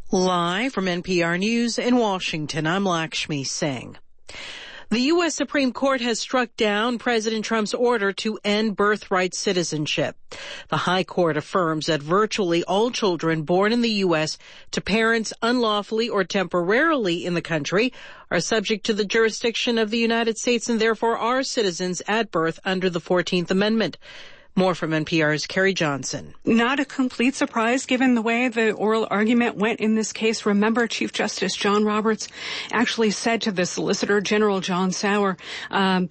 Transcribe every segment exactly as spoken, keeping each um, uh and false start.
Live from N P R News in Washington, I'm Lakshmi Singh. The U S Supreme Court has struck down President Trump's order to end birthright citizenship. The High Court affirms that virtually all children born in the U S to parents unlawfully or temporarily in the country are subject to the jurisdiction of the United States and therefore are citizens at birth under the fourteenth Amendment. More from N P R's Carrie Johnson. Not a complete surprise given the way the oral argument went in this case. Remember, Chief Justice John Roberts actually said to the Solicitor General John Sauer, um,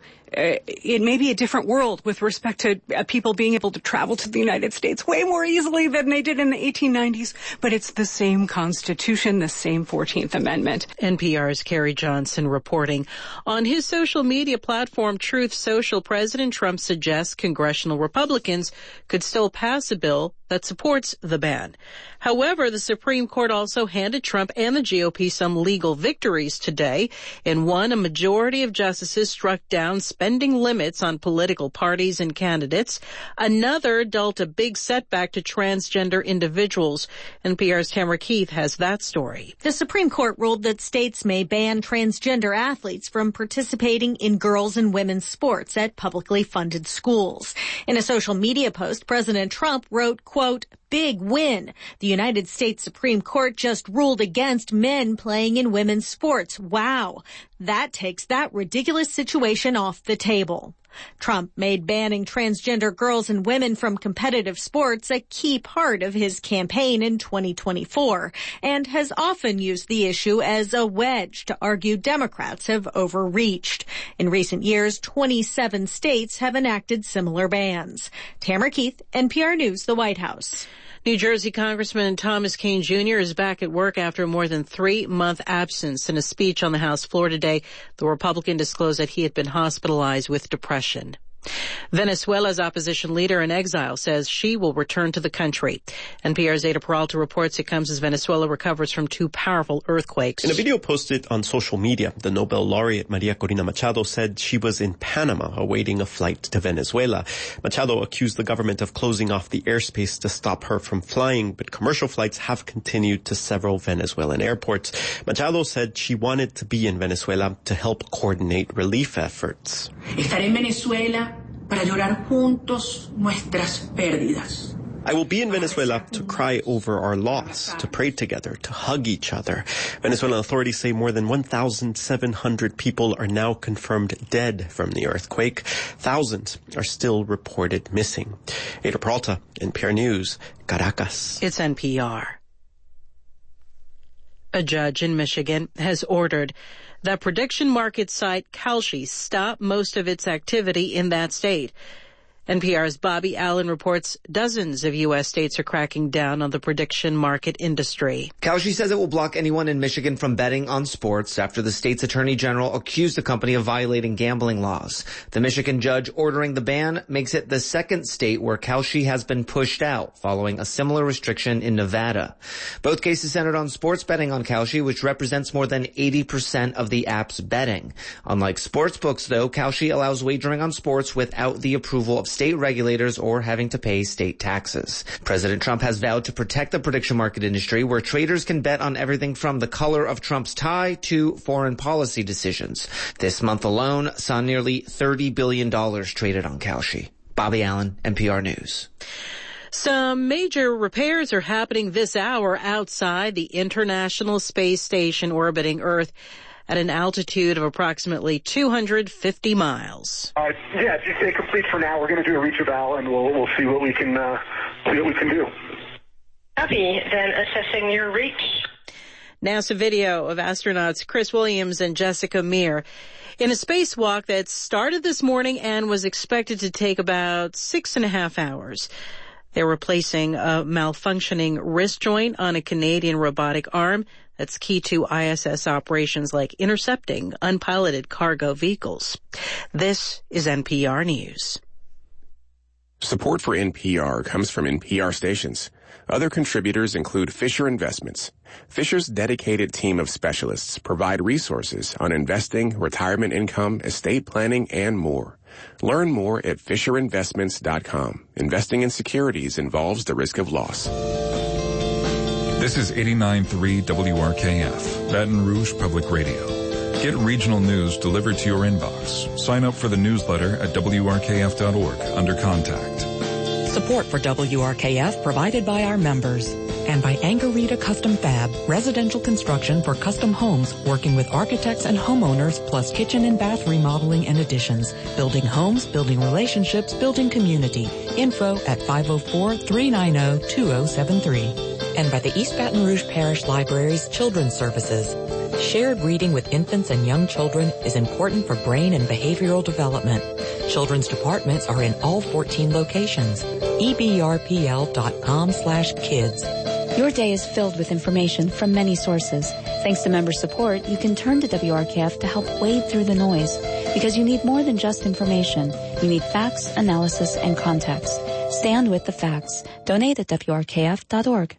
it may be a different world with respect to uh, people being able to travel to the United States way more easily than they did in the eighteen nineties, but it's the same Constitution, the same fourteenth Amendment. N P R's Carrie Johnson reporting. On his social media platform, Truth Social, President Trump suggests congressional Republicans could still pass a bill that supports the ban. However, the Supreme Court also handed Trump and the G O P some legal victories today. In one, a majority of justices struck down spending limits on political parties and candidates. Another dealt a big setback to transgender individuals. N P R's Tamara Keith has that story. The Supreme Court ruled that states may ban transgender athletes from participating in girls' and women's sports at publicly funded schools. In a social media post, President Trump wrote, quote, "Big win. The United States Supreme Court just ruled against men playing in women's sports. Wow. That takes that ridiculous situation off the table." Trump made banning transgender girls and women from competitive sports a key part of his campaign in twenty twenty-four and has often used the issue as a wedge to argue Democrats have overreached. In recent years, twenty-seven states have enacted similar bans. Tamara Keith, N P R News, the White House. New Jersey Congressman Thomas Kean Junior is back at work after a more than three-month absence. In a speech on the House floor today, the Republican disclosed that he had been hospitalized with depression. Venezuela's opposition leader in exile says she will return to the country. N P R's Ada Peralta reports it comes as Venezuela recovers from two powerful earthquakes. In a video posted on social media, the Nobel laureate Maria Corina Machado said she was in Panama awaiting a flight to Venezuela. Machado accused the government of closing off the airspace to stop her from flying, but commercial flights have continued to several Venezuelan airports. Machado said she wanted to be in Venezuela to help coordinate relief efforts. Estaré en Venezuela para llorar juntos nuestras pérdidas. I will be in Venezuela to cry over our loss, to pray together, to hug each other. Venezuelan authorities say more than one thousand seven hundred people are now confirmed dead from the earthquake. Thousands are still reported missing. Ada Peralta, N P R News, Caracas. It's N P R. A judge in Michigan has ordered that prediction market site Kalshi stop most of its activity in that state. N P R's Bobby Allen reports dozens of U S states are cracking down on the prediction market industry. Kalshi says it will block anyone in Michigan from betting on sports after the state's attorney general accused the company of violating gambling laws. The Michigan judge ordering the ban makes it the second state where Kalshi has been pushed out, following a similar restriction in Nevada. Both cases centered on sports betting on Kalshi, which represents more than eighty percent of the app's betting. Unlike sports books, though, Kalshi allows wagering on sports without the approval of state regulators or having to pay state taxes. President Trump has vowed to protect the prediction market industry, where traders can bet on everything from the color of Trump's tie to foreign policy decisions. This month alone saw nearly thirty billion dollars traded on Kalshi. Bobby Allen, N P R News. Some major repairs are happening this hour outside the International Space Station orbiting Earth at an altitude of approximately two hundred fifty miles. Uh, yeah, just stay complete for now. We're going to do a reach eval, and we'll we'll see what we can uh, see what we can do. Copy. Then assessing your reach. NASA video of astronauts Chris Williams and Jessica Meir in a spacewalk that started this morning and was expected to take about six and a half hours. They're replacing a malfunctioning wrist joint on a Canadian robotic arm that's key to I S S operations like intercepting unpiloted cargo vehicles. This is N P R News. Support for N P R comes from N P R stations. Other contributors include Fisher Investments. Fisher's dedicated team of specialists provide resources on investing, retirement income, estate planning, and more. Learn more at fisher investments dot com. Investing in securities involves the risk of loss. This is eighty-nine point three W R K F, Baton Rouge Public Radio. Get regional news delivered to your inbox. Sign up for the newsletter at W R K F dot org under Contact. Support for W R K F provided by our members and by Angarita Custom Fab, residential construction for custom homes, working with architects and homeowners, plus kitchen and bath remodeling and additions. Building homes, building relationships, building community. Info at five oh four, three nine zero, two oh seven three. And by the East Baton Rouge Parish Library's Children's Services. Shared reading with infants and young children is important for brain and behavioral development. Children's departments are in all fourteen locations. E B R P L dot com slash kids. Your day is filled with information from many sources. Thanks to member support, you can turn to W R K F to help wade through the noise. Because you need more than just information. You need facts, analysis, and context. Stand with the facts. Donate at W R K F dot org.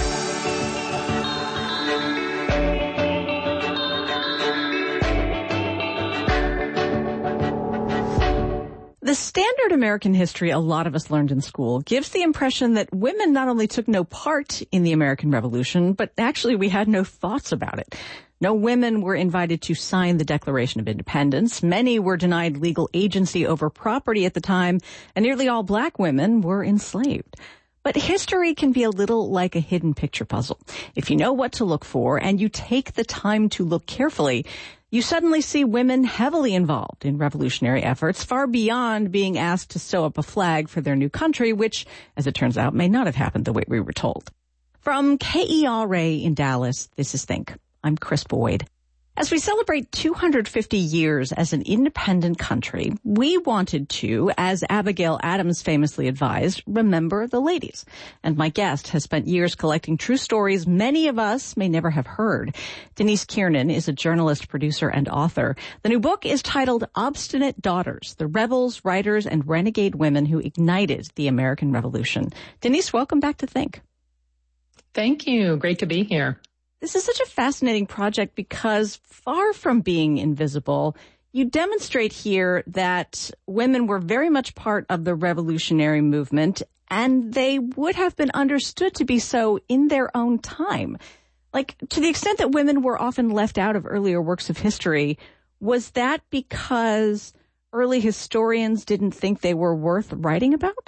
The standard American history a lot of us learned in school gives the impression that women not only took no part in the American Revolution, but actually we had no thoughts about it. No women were invited to sign the Declaration of Independence. Many were denied legal agency over property at the time, and nearly all black women were enslaved. But history can be a little like a hidden picture puzzle. If you know what to look for and you take the time to look carefully, you suddenly see women heavily involved in revolutionary efforts, far beyond being asked to sew up a flag for their new country, which, as it turns out, may not have happened the way we were told. From K E R A in Dallas, this is Think. I'm Chris Boyd. As we celebrate two hundred fifty years as an independent country, we wanted to, as Abigail Adams famously advised, remember the ladies. And my guest has spent years collecting true stories many of us may never have heard. Denise Kiernan is a journalist, producer, and author. The new book is titled Obstinate Daughters, the Rebels, Writers, and Renegade Women Who Ignited the American Revolution. Denise, welcome back to Think. Thank you. Great to be here. This is such a fascinating project because far from being invisible, you demonstrate here that women were very much part of the revolutionary movement, and they would have been understood to be so in their own time. Like, to the extent that women were often left out of earlier works of history, was that because early historians didn't think they were worth writing about?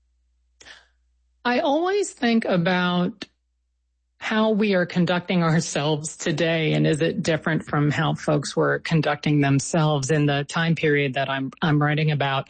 I always think about how we are conducting ourselves today, and is it different from how folks were conducting themselves in the time period that I'm I'm writing about,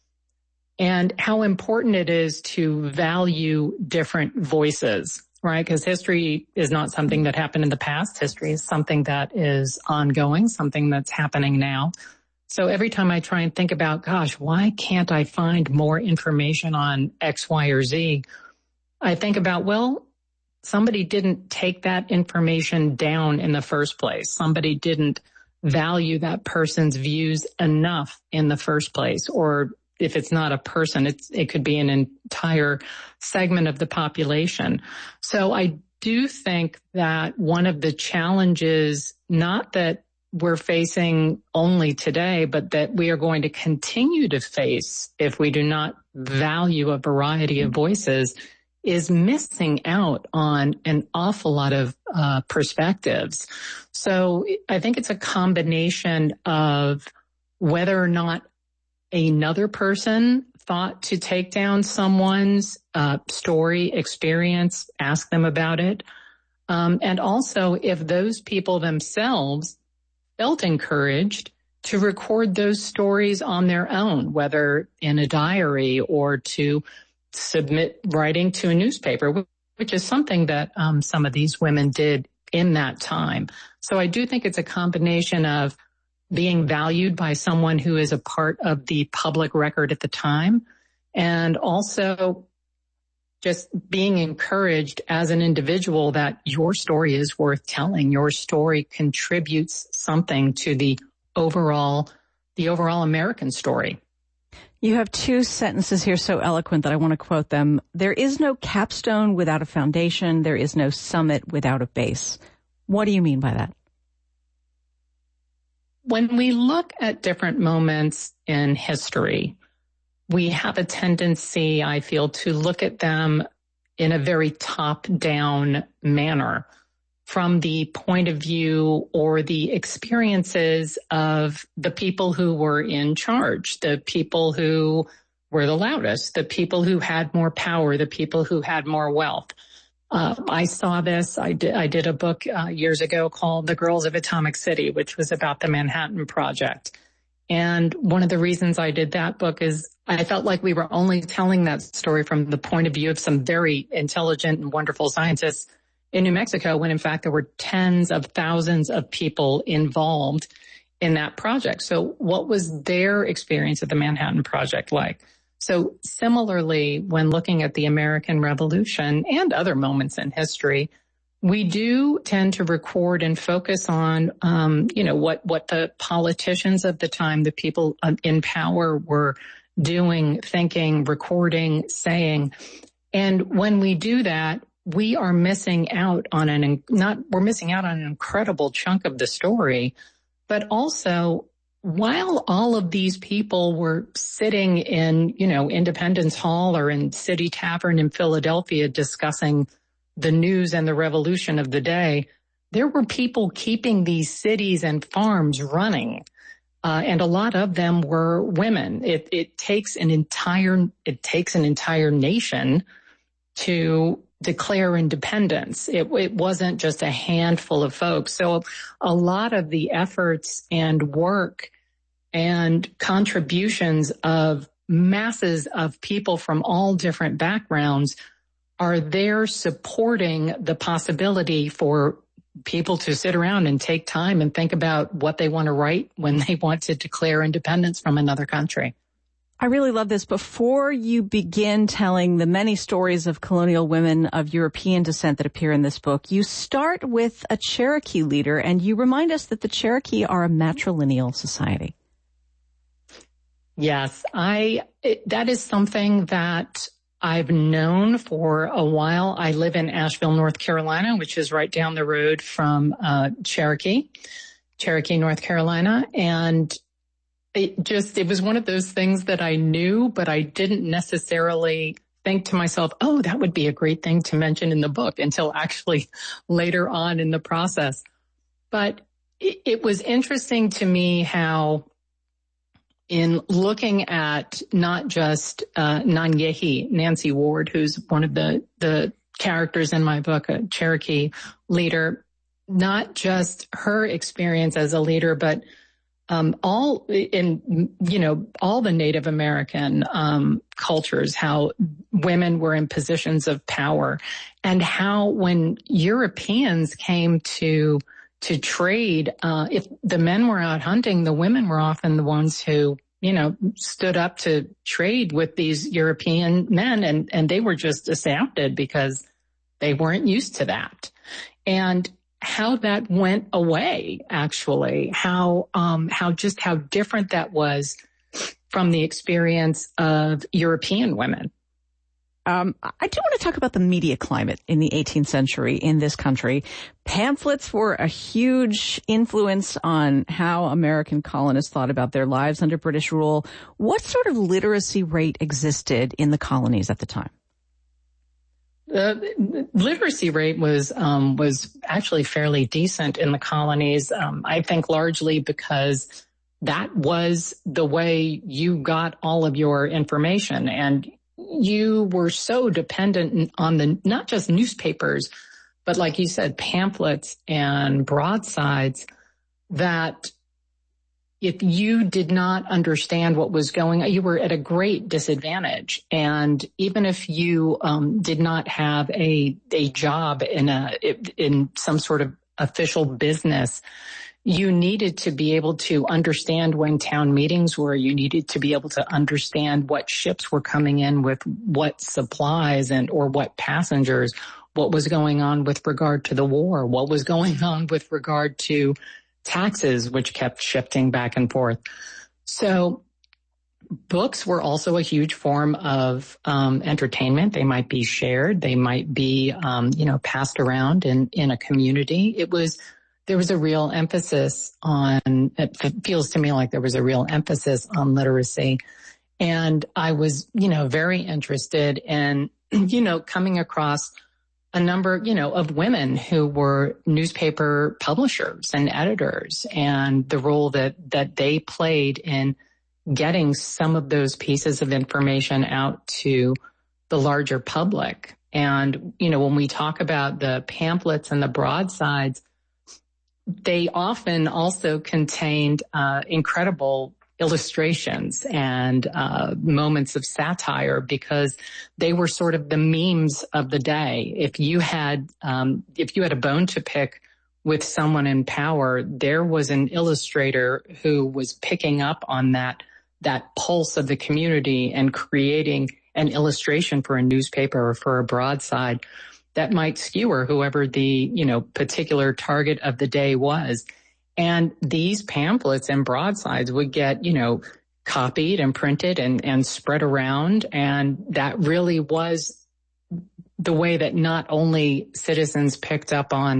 and how important it is to value different voices, right? Because history is not something that happened in the past. History is something that is ongoing, something that's happening now. So every time I try and think about, gosh, why can't I find more information on X, Y, or Z? I think about, well, somebody didn't take that information down in the first place. Somebody didn't value that person's views enough in the first place. Or if it's not a person, it's, it could be an entire segment of the population. So I do think that one of the challenges, not that we're facing only today, but that we are going to continue to face if we do not value a variety of voices, is missing out on an awful lot of uh, perspectives. So I think it's a combination of whether or not another person thought to take down someone's uh, story, experience, ask them about it. Um, and also if those people themselves felt encouraged to record those stories on their own, whether in a diary or to submit writing to a newspaper, which is something that um, some of these women did in that time. So I do think it's a combination of being valued by someone who is a part of the public record at the time, and also just being encouraged as an individual that your story is worth telling. Your story contributes something to the overall, the overall American story. You have two sentences here so eloquent that I want to quote them. There is no capstone without a foundation. There is no summit without a base. What do you mean by that? When we look at different moments in history, we have a tendency, I feel, to look at them in a very top-down manner from the point of view or the experiences of the people who were in charge, the people who were the loudest, the people who had more power, the people who had more wealth. Uh, I saw this. I did, I did a book uh, years ago called The Girls of Atomic City, which was about the Manhattan Project. And one of the reasons I did that book is I felt like we were only telling that story from the point of view of some very intelligent and wonderful scientists in New Mexico, when in fact there were tens of thousands of people involved in that project. So what was their experience of the Manhattan Project like? So similarly, when looking at the American Revolution and other moments in history, we do tend to record and focus on, um, you know, what, what the politicians of the time, the people in power were doing, thinking, recording, saying. And when we do that, we are missing out on an, not, we're missing out on an incredible chunk of the story, but also while all of these people were sitting in, you know, Independence Hall or in City Tavern in Philadelphia discussing the news and the revolution of the day, there were people keeping these cities and farms running. Uh, and a lot of them were women. It, it takes an entire, it takes an entire nation to declare independence. It, it wasn't just a handful of folks. So a lot of the efforts and work and contributions of masses of people from all different backgrounds are there supporting the possibility for people to sit around and take time and think about what they want to write when they want to declare independence from another country. I really love this. Before you begin telling the many stories of colonial women of European descent that appear in this book, you start with a Cherokee leader, and you remind us that the Cherokee are a matrilineal society. Yes, I, it, that is something that I've known for a while. I live in Asheville, North Carolina, which is right down the road from uh, Cherokee, Cherokee, North Carolina. And it just, it was one of those things that I knew, but I didn't necessarily think to myself, oh, that would be a great thing to mention in the book until actually later on in the process. But it, it was interesting to me how in looking at not just uh, Nanyehi, Nancy Ward, who's one of the, the characters in my book, a Cherokee leader, not just her experience as a leader, but um, all in, you know, all the Native American um, cultures, how women were in positions of power, and how when Europeans came to to trade, uh, if the men were out hunting, the women were often the ones who, you know, stood up to trade with these European men, and, and they were just astounded because they weren't used to that. And how that went away, actually, how, um, how just how different that was from the experience of European women. Um, I do want to talk about the media climate in the eighteenth century in this country. Pamphlets were a huge influence on how American colonists thought about their lives under British rule. What sort of literacy rate existed in the colonies at the time? The literacy rate was um, was actually fairly decent in the colonies. Um, I think largely because that was the way you got all of your information, and you were so dependent on the, not just newspapers, but like you said, pamphlets and broadsides, that if you did not understand what was going on, you were at a great disadvantage. And even if you um, did not have a, a job in a, in some sort of official business, you needed to be able to understand when town meetings were. You needed to be able to understand what ships were coming in with what supplies and or what passengers, what was going on with regard to the war, what was going on with regard to taxes, which kept shifting back and forth. So books were also a huge form of um, entertainment. They might be shared. They might be, um, you know, passed around in, in a community. It was There was a real emphasis on, it feels to me like there was a real emphasis on literacy. And I was, you know, very interested in you know, coming across a number, you know, of women who were newspaper publishers and editors, and the role that, that they played in getting some of those pieces of information out to the larger public. And, you know, when we talk about the pamphlets and the broadsides, they often also contained uh, incredible illustrations and uh, moments of satire, because they were sort of the memes of the day. If you had, um, if you had a bone to pick with someone in power, there was an illustrator who was picking up on that, that pulse of the community and creating an illustration for a newspaper or for a broadside that might skewer whoever the, you know, particular target of the day was. And these pamphlets and broadsides would get, you know, copied and printed and, and spread around. And that really was the way that not only citizens picked up on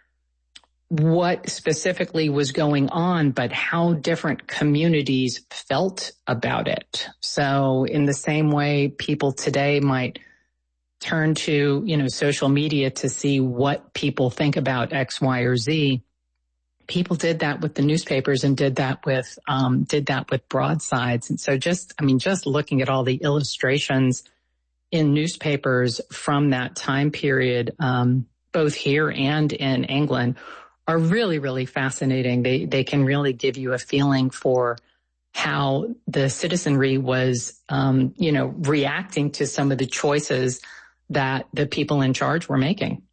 what specifically was going on, but how different communities felt about it. So in the same way people today might turn to, you know, social media to see what people think about X, Y, or Z, people did that with the newspapers and did that with, um, did that with broadsides. And so just, I mean, just looking at all the illustrations in newspapers from that time period, um, both here and in England, are really, really fascinating. They, they can really give you a feeling for how the citizenry was, um, you know, reacting to some of the choices that the people in charge were making.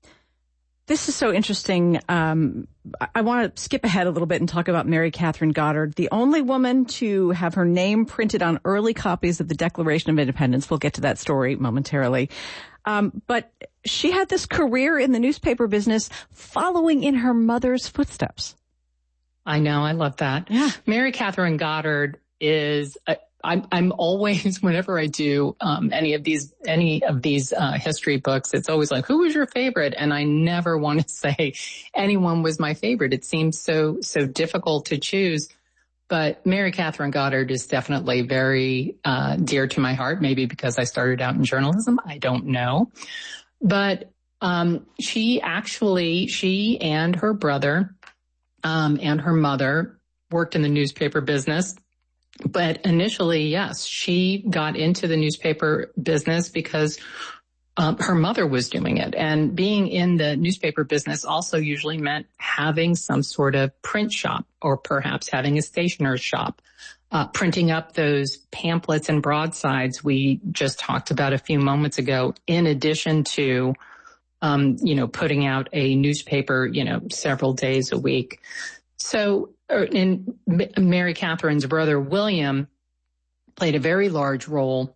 This is so interesting. Um, I want to skip ahead a little bit and talk about Mary Catherine Goddard, the only woman to have her name printed on early copies of the Declaration of Independence. We'll get to that story momentarily. Um, but she had this career in the newspaper business following in her mother's footsteps. I know. I love that. Yeah. Mary Catherine Goddard is, a, I'm, I'm always, whenever I do, um, any of these, any of these, uh, history books, it's always like, who was your favorite? And I never want to say anyone was my favorite. It seems so, so difficult to choose. But Mary Catherine Goddard is definitely very, uh, dear to my heart, maybe because I started out in journalism. I don't know. But, um, she actually, she and her brother, um, and her mother worked in the newspaper business. But initially, yes, she got into the newspaper business because um, her mother was doing it. And being in the newspaper business also usually meant having some sort of print shop, or perhaps having a stationer's shop, uh, printing up those pamphlets and broadsides we just talked about a few moments ago, in addition to, um, you know, putting out a newspaper, you know, several days a week. So, and Mary Catherine's brother, William, played a very large role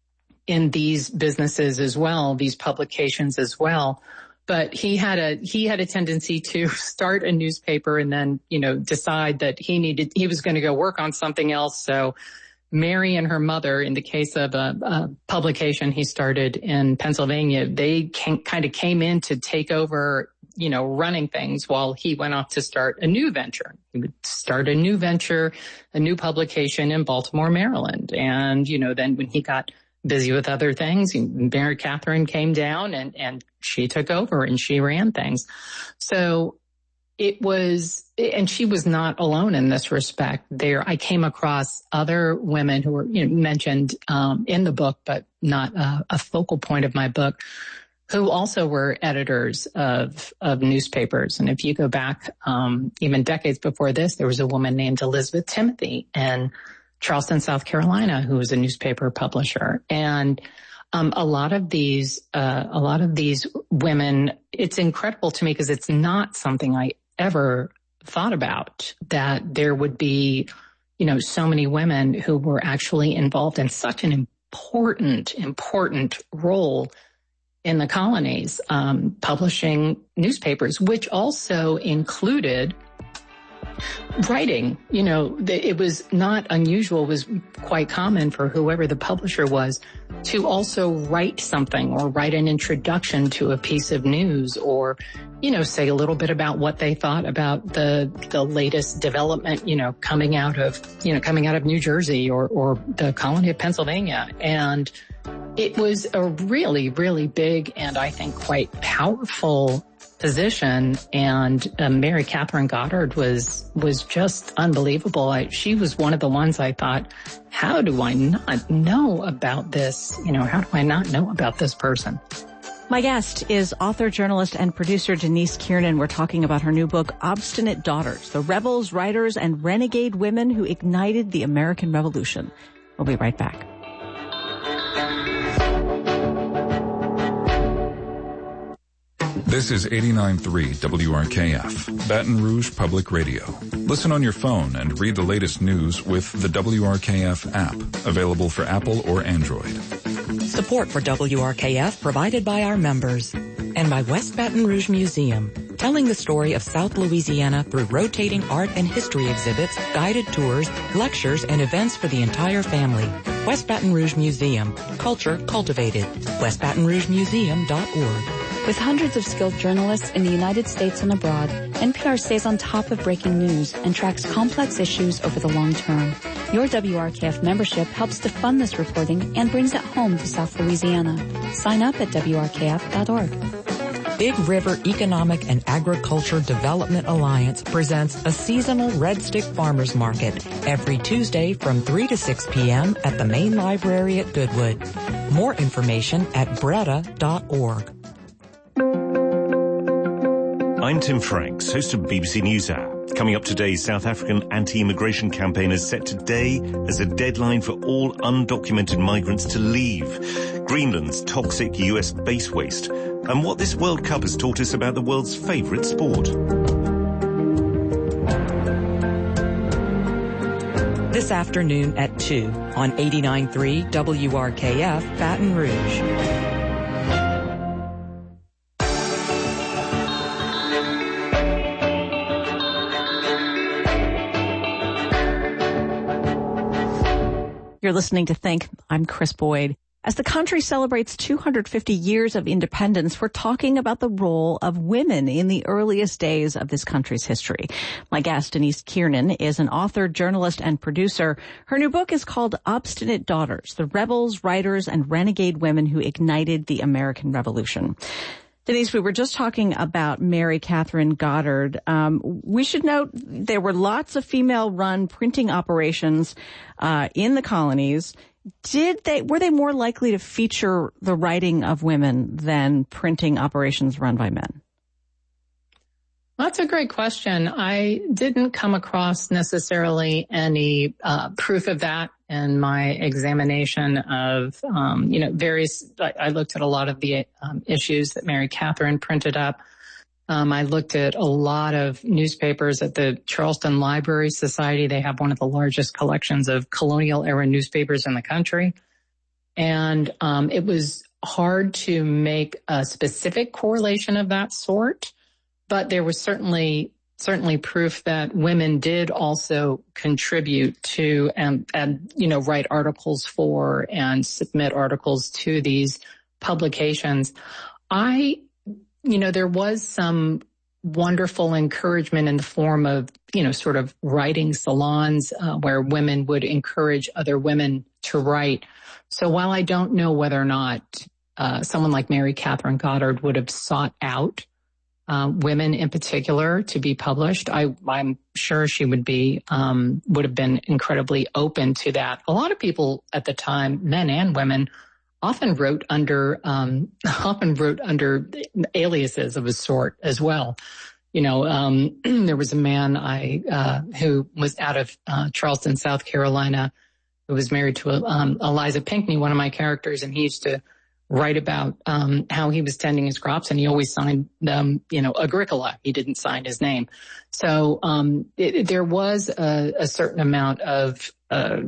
in these businesses as well, these publications as well. But he had a, he had a tendency to start a newspaper and then, you know, decide that he needed, he was going to go work on something else. So Mary and her mother, in the case of a, a publication he started in Pennsylvania, they came, kind of came in to take over, you know, running things while he went off to start a new venture. He would start a new venture, a new publication in Baltimore, Maryland. And, you know, then when he got busy with other things, Mary Catherine came down and, and she took over and she ran things. So it was, and she was not alone in this respect. There, I came across other women who were, you know, mentioned um, in the book, but not uh, a focal point of my book, who also were editors of, of newspapers. And if you go back, um, even decades before this, there was a woman named Elizabeth Timothy in Charleston, South Carolina, who was a newspaper publisher. And, um, a lot of these, uh, a lot of these women, it's incredible to me because it's not something I ever thought about, that there would be, you know, so many women who were actually involved in such an important, important role in the colonies, um, publishing newspapers, which also included writing. You know, it was not unusual, it was quite common for whoever the publisher was to also write something or write an introduction to a piece of news, or, you know, say a little bit about what they thought about the, the latest development, you know, coming out of, you know, coming out of New Jersey or, or the colony of Pennsylvania. And It was a really, really big and I think quite powerful position. And uh, Mary Catherine Goddard was was just unbelievable. I, she was one of the ones I thought, how do I not know about this? You know, how do I not know about this person? My guest is author, journalist, and producer Denise Kiernan. We're talking about her new book, Obstinate Daughters, the rebels, writers, and renegade women who ignited the American Revolution. We'll be right back. This is eighty-nine point three W R K F, Baton Rouge Public Radio. Listen on your phone and read the latest news with the W R K F app, available for Apple or Android. Support for W R K F provided by our members and by West Baton Rouge Museum, telling the story of South Louisiana through rotating art and history exhibits, guided tours, lectures, and events for the entire family. West Baton Rouge Museum, culture cultivated. west baton rouge museum dot org. With hundreds of skilled journalists in the United States and abroad, N P R stays on top of breaking news and tracks complex issues over the long term. Your W R K F membership helps to fund this reporting and brings it home to South Louisiana. Sign up at W R K F dot org. Big River Economic and Agriculture Development Alliance presents a seasonal Red Stick Farmers Market every Tuesday from three to six p.m. at the main library at Goodwood. More information at breda dot org. I'm Tim Franks, host of B B C News Hour. Coming up today, South African anti-immigration campaign has set today as a deadline for all undocumented migrants to leave. Greenland's toxic U S base waste, and what this World Cup has taught us about the world's favourite sport. This afternoon at two on eighty-nine point three W R K F Baton Rouge. You're listening to Think. I'm Chris Boyd. As the country celebrates two hundred fifty years of independence, we're talking about the role of women in the earliest days of this country's history. My guest, Denise Kiernan, is an author, journalist, and producer. Her new book is called Obstinate Daughters, the Rebels, Writers, and Renegade Women Who Ignited the American Revolution. Denise, we were just talking about Mary Catherine Goddard. Um, we should note there were lots of female-run printing operations uh, in the colonies. Did they were they more likely to feature the writing of women than printing operations run by men? That's a great question. I didn't come across necessarily any uh, proof of that in my examination of, um, you know, various, I, I looked at a lot of the um, issues that Mary Catherine printed up. Um, I looked at a lot of newspapers at the Charleston Library Society. They have one of the largest collections of colonial era newspapers in the country. And um, it was hard to make a specific correlation of that sort. But there was certainly certainly proof that women did also contribute to and, and you know write articles for and submit articles to these publications. I, you know, there was some wonderful encouragement in the form of you know sort of writing salons uh, where women would encourage other women to write. So while I don't know whether or not uh, someone like Mary Catherine Goddard would have sought out Uh, women in particular to be published, I, I'm sure she would be, um, would have been incredibly open to that. A lot of people at the time, men and women, often wrote under, um, often wrote under aliases of a sort as well. You know, um, there was a man I, uh, who was out of, uh, Charleston, South Carolina, who was married to, um, Eliza Pinckney, one of my characters, and he used to write about um how he was tending his crops, and he always signed them, you know, Agricola. He didn't sign his name. So um it, it, there was a, a certain amount of, uh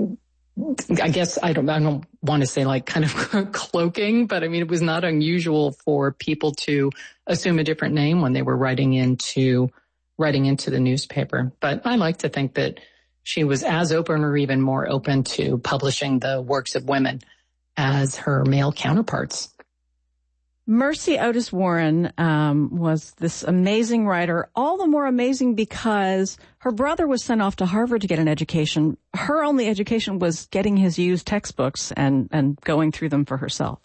I guess I don't I don't want to say like kind of cloaking, but I mean it was not unusual for people to assume a different name when they were writing into writing into the newspaper. But I like to think that she was as open or even more open to publishing the works of women as her male counterparts. Mercy Otis Warren um, was this amazing writer, all the more amazing because her brother was sent off to Harvard to get an education. Her only education was getting his used textbooks and, and going through them for herself.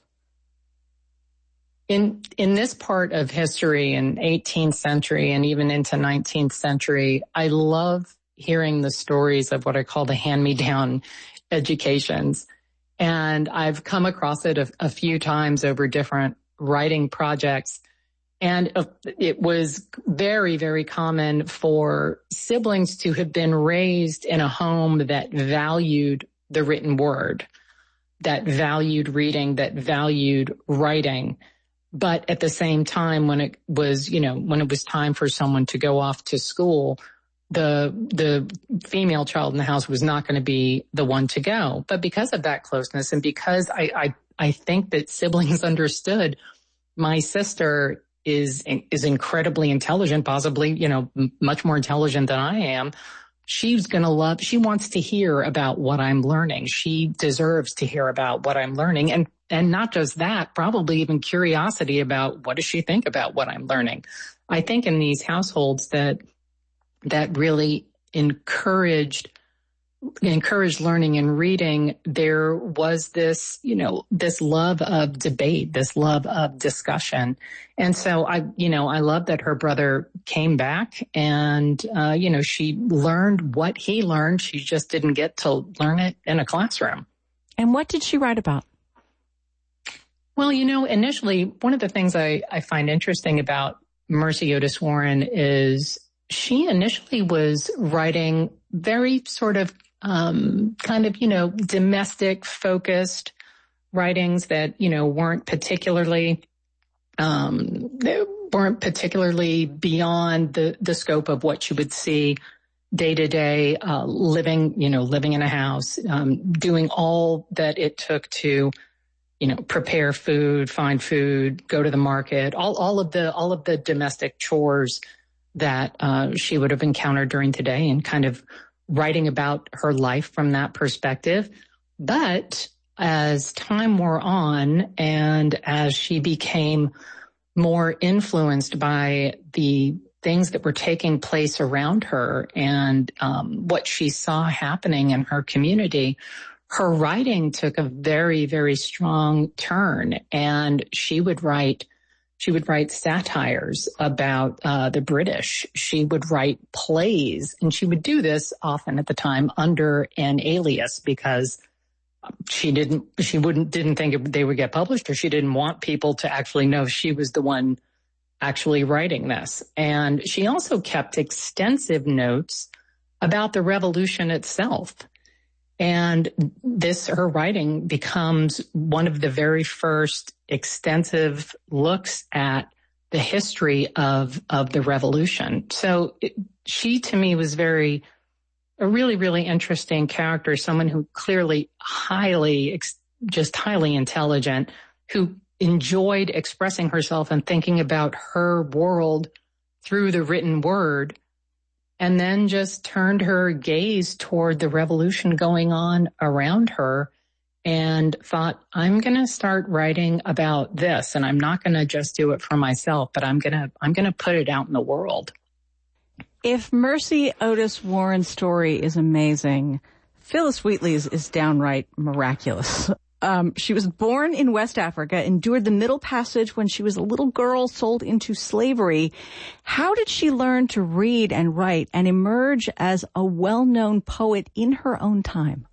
In in this part of history, in eighteenth century and even into nineteenth century, I love hearing the stories of what I call the hand-me-down educations. And I've come across it a, a few times over different writing projects. And it was very, very common for siblings to have been raised in a home that valued the written word, that valued reading, that valued writing. But at the same time, when it was, you know, when it was time for someone to go off to school, the the female child in the house was not going to be the one to go. But because of that closeness and because I, I, I think that siblings understood my sister is is incredibly intelligent, possibly, you know, m- much more intelligent than I am. She's going to love, she wants to hear about what I'm learning. She deserves to hear about what I'm learning. And, and not just that, probably even curiosity about what does she think about what I'm learning. I think in these households that, that really encouraged, encouraged learning and reading, there was this, you know, this love of debate, this love of discussion. And so I, you know, I love that her brother came back and, uh, you know, she learned what he learned. She just didn't get to learn it in a classroom. And what did she write about? Well, you know, initially, one of the things I, I find interesting about Mercy Otis Warren is she initially was writing very sort of Um, kind of, you know, domestic focused writings that, you know, weren't particularly, um, they weren't particularly beyond the, the scope of what you would see day to day, uh, living, you know, living in a house, um, doing all that it took to, you know, prepare food, find food, go to the market, all, all of the, all of the domestic chores that, uh, she would have encountered during the day and kind of writing about her life from that perspective. But as time wore on and as she became more influenced by the things that were taking place around her and um, what she saw happening in her community, her writing took a very, very strong turn. And she would write She would write satires about uh, the British. She would write plays, and she would do this often at the time under an alias because she didn't, she wouldn't, didn't think they would get published, or she didn't want people to actually know she was the one actually writing this. And she also kept extensive notes about the revolution itself. And this, her writing becomes one of the very first extensive looks at the history of, of the revolution. So it, she, to me, was very, a really, really interesting character, someone who clearly highly, just highly intelligent, who enjoyed expressing herself and thinking about her world through the written word, and then just turned her gaze toward the revolution going on around her and thought, I'm going to start writing about this, and I'm not going to just do it for myself, but I'm going to, I'm going to put it out in the world. If Mercy Otis Warren's story is amazing, Phillis Wheatley's is downright miraculous. Um, she was born in West Africa, endured the Middle Passage when she was a little girl sold into slavery. How did she learn to read and write and emerge as a well-known poet in her own time?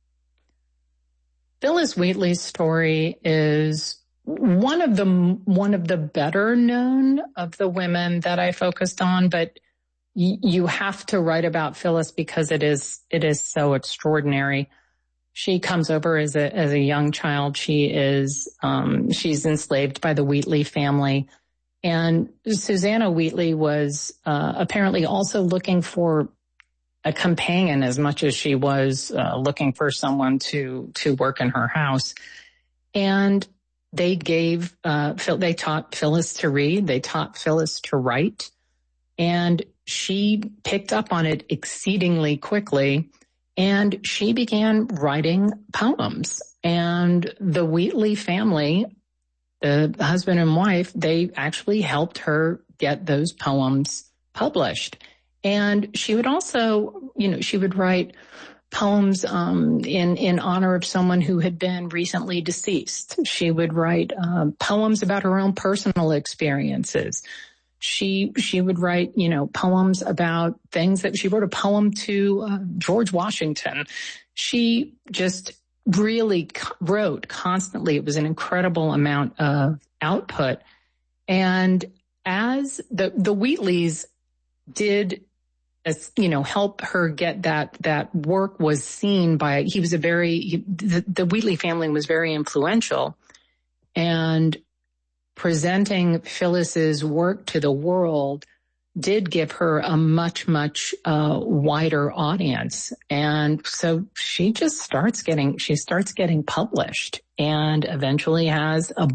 Phillis Wheatley's story is one of the one of the better known of the women that I focused on, but y- you have to write about Phillis because it is it is so extraordinary. She comes over as a as a young child. She is um, she's enslaved by the Wheatley family, and Susanna Wheatley was uh, apparently also looking for a companion as much as she was uh, looking for someone to to work in her house. And they gave uh, they taught Phillis to read. They taught Phillis to write, and she picked up on it exceedingly quickly. And she began writing poems. And the Wheatley family the husband and wife, they actually helped her get those poems published. And she would also, you know, she would write poems um, in, in honor of someone who had been recently deceased. She would write um, poems about her own personal experiences. She, she would write, you know, poems about things that she wrote a poem to uh, George Washington. She just really wrote constantly. It was an incredible amount of output. And as the, the Wheatleys did, as, you know, help her get that, that work was seen by, he was a very, he, the, the Wheatley family was very influential, and presenting Phyllis's work to the world did give her a much, much uh, wider audience. And so she just starts getting, she starts getting published and eventually has a